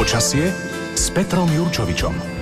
Počasie s Petrom Jurčovičom.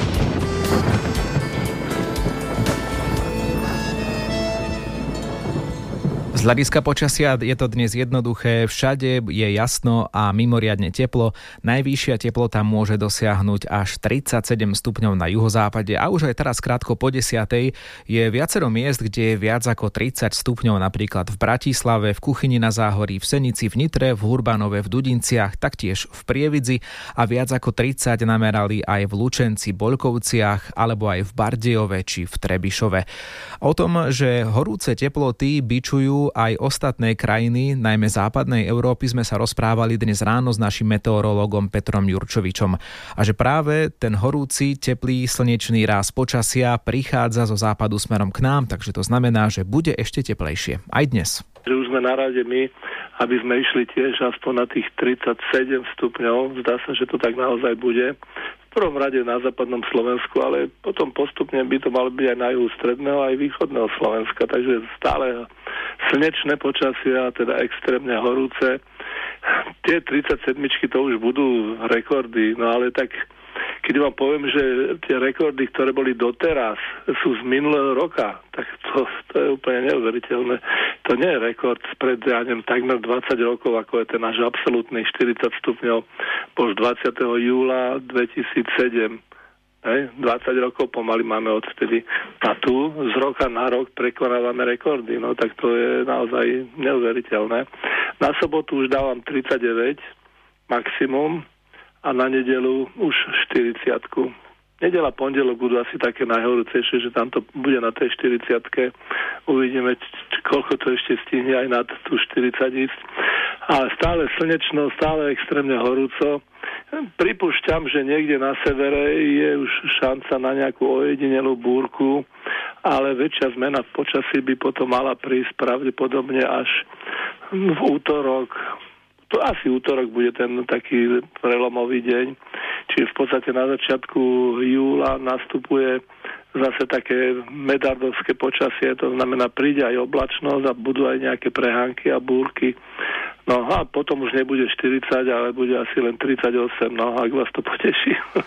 Z hľadiska počasia je to dnes jednoduché, všade je jasno a mimoriadne teplo. Najvyššia teplota môže dosiahnuť až 37 stupňov na juhozápade a už aj teraz krátko po 10:00 je viacero miest, kde je viac ako 30 stupňov, napríklad v Bratislave, v Kuchyni na Záhorí, v Senici, v Nitre, v Hurbanove, v Dudinciach, taktiež v Prievidzi a viac ako 30 namerali aj v Lučenci, Boľkovciach alebo aj v Bardejove či v Trebišove. O tom, že horúce teploty bičujú aj ostatné krajiny, najmä západnej Európy, sme sa rozprávali dnes ráno s našim meteorológom Petrom Jurčovičom. A že práve ten horúci, teplý, slnečný ráz počasia prichádza zo západu smerom k nám, takže to znamená, že bude ešte teplejšie. Aj dnes. Že už sme na rade my, aby sme išli tiež aspoň na tých 37 stupňov. Zdá sa, že to tak naozaj bude. V prvom rade na západnom Slovensku, ale potom postupne by to malo byť aj na juhu stredného, aj východného Slovenska. Takže stále slnečné počasie a teda extrémne horúce. Tie 37 to už budú rekordy, no ale tak keď vám poviem, že tie rekordy, ktoré boli doteraz, sú z minulého roka, tak to je úplne neuveriteľné. To nie je rekord spred, takmer 20 rokov, ako je ten náš absolútny 40 stupňov, bol 20. júla 2007. 20 rokov pomaly máme odvtedy. A tu z roka na rok prekonávame rekordy. No tak to je naozaj neuveriteľné. Na sobotu už dávam 39 maximum a na nedeľu už 40. Nedeľa, pondelok budú asi také najhorúcejšie, že tam to bude na tej 40. Uvidíme, koľko to ešte stihne aj nad tú 40 ísť. A stále slnečno, stále extrémne horúco. Pripúšťam, že niekde na severe je už šanca na nejakú ojedinelú búrku, ale väčšia zmena v počasí by potom mala prísť pravdepodobne až v útorok. To asi útorok bude ten taký prelomový deň. Čiže v podstate na začiatku júla nastupuje zase také medardovské počasie, to znamená príde aj oblačnosť a budú aj nejaké prehánky a búrky. No a potom už nebude 40, ale bude asi len 38, no ak vás to poteší.